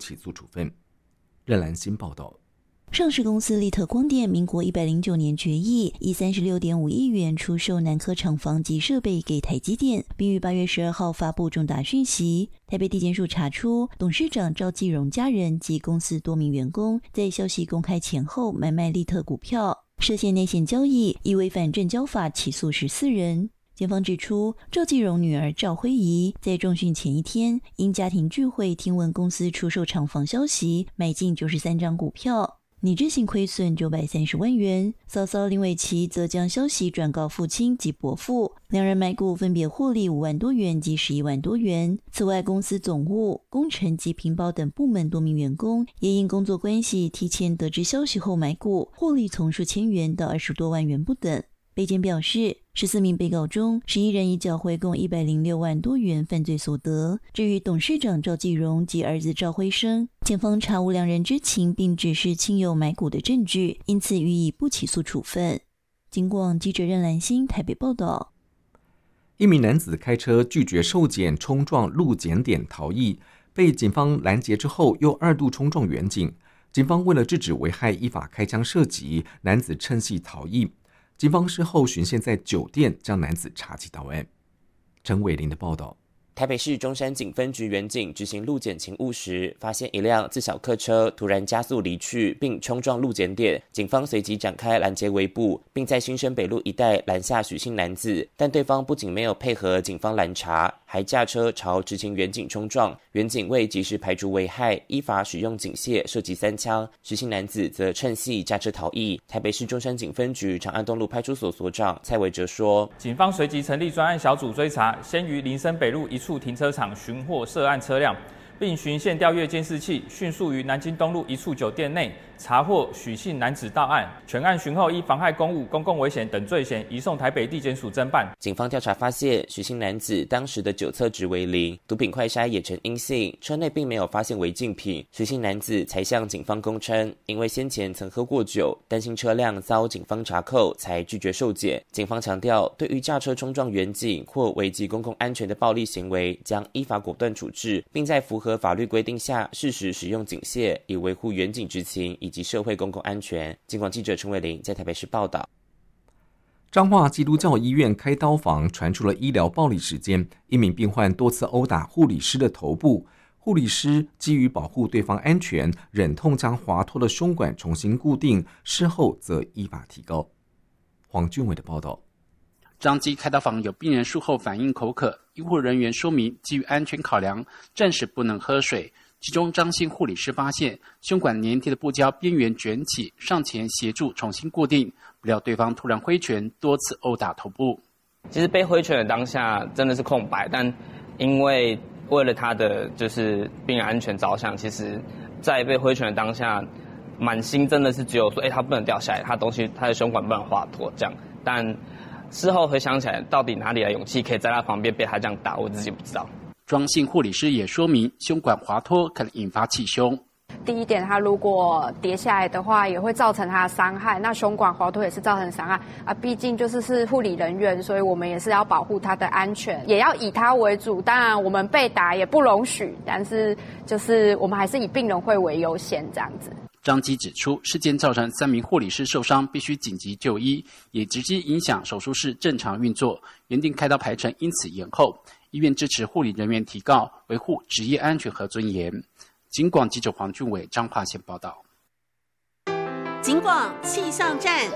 起诉处分。任兰心报道。 上市公司利特光电民国109年决议，以36.5亿元出售南科厂房及设备给台积电，并于8月12号发布重大讯息。台北地检署查出，董事长赵继荣家人及公司多名员工在消息公开前后买卖利特股票，涉嫌内线交易，已违反证交法起诉14人。检方指出，赵继荣女儿赵辉仪在重讯前一天，因家庭聚会听闻公司出售厂房消息，买进93张股票，拟执行亏损930万元。嫂嫂林伟琪则将消息转告父亲及伯父，两人买股分别获利5万多元及11万多元。此外，公司总务、工程及品保等部门多名员工也因工作关系提前得知消息后买股，获利从数千元到20多万元不等。北检表示，14名被告中，11人已缴回共106万多元犯罪所得。至于董事长赵继荣及儿子赵辉生，检方查无两人知情并指示亲友买股的证据，因此予以不起诉处分。警广记者任兰心台北报道。 一名男子开车拒绝受检，冲撞路检点逃逸，被警方拦截之后又2度冲撞远警。警方为了制止危害，依法开枪射击，男子趁隙逃逸。警方事后循线在酒店将男子查缉到案。陈伟林的报道。 台北市中山警分局员警执行路检勤务时，发现一辆自小客车突然加速离去，并冲撞路检点。警方随即展开拦截围捕，并在新生北路一带拦下许姓男子，但对方不仅没有配合警方拦查，还驾车朝执勤员警冲撞。员警为及时排除危害，依法使用警械射击3枪，许姓男子则趁隙驾车逃逸。台北市中山警分局长安东路派出所所长蔡维哲说， 警方随即成立专案小组追查，先于林森北路一处停车场寻获涉案车辆，并循线调阅监视器，迅速于南京东路一处酒店内查获许姓男子到案。全案询后依妨害公务、公共危险等罪嫌移送台北地检署侦办。 警方调查发现，许姓男子当时的酒测值为0，毒品快筛也呈阴性，车内并没有发现违禁品。许姓男子才向警方供称，因为先前曾喝过酒，担心车辆遭警方查扣，才拒绝受检。警方强调，对于驾车冲撞远警或危及公共安全的暴力行为，将依法果断处置，并在符合法律规定下适时使用警械，以维护远警执勤以及社会公共安全。警广记者陈伟玲在台北市报道。 彰化基督教医院开刀房传出了医疗暴力事件，一名病患多次殴打护理师的头部，护理师基于保护对方安全，忍痛将滑脱的胸管重新固定，事后则依法提高。黄俊伟的报道。 彰基开刀房有病人术后反应口渴，医护人员说明基于安全考量，暂时不能喝水。其中张姓护理师发现胸管粘贴的布胶边缘卷起，上前协助重新固定，不料对方突然挥拳多次殴打头部。 其实被挥拳的当下真的是空白，但因为了他的就是病人安全着想，其实在被挥拳的当下，满心真的是只有说，他不能掉下来，他的胸管不能滑脱这样。但事后回想起来，到底哪里来勇气可以在他旁边被他这样打，我自己不知道。 庄姓护理师也说明，胸管滑脱可能引发气胸。 第一点，他如果跌下来的话，也会造成他的伤害。那胸管滑脱也是造成伤害啊，毕竟是护理人员，所以我们也是要保护他的安全，也要以他为主。当然，我们被打也不容许，但是我们还是以病人会为优先这样子。 张基指出，事件造成3名护理师受伤，必须紧急就医，也直接影响手术室正常运作，原定开刀排程因此延后。医院支持护理人员提告，维护职业安全和尊严。警广记者黄俊伟彰化县报道。 警广气象站。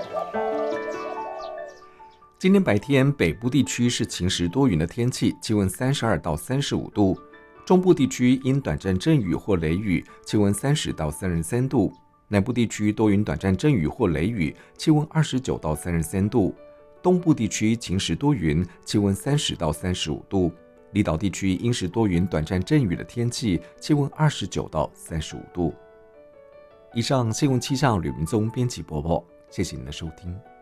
今天白天北部地区是晴时多云的天气，气温32到35度。中部地区因短暂阵雨或雷雨，气温30到33度；南部地区多云短暂阵雨或雷雨，气温29到33度；东部地区晴时多云，气温30到35度；离岛地区阴时多云短暂阵雨的天气，气温29到35度。以上新闻气象吕明宗编辑播报，谢谢您的收听。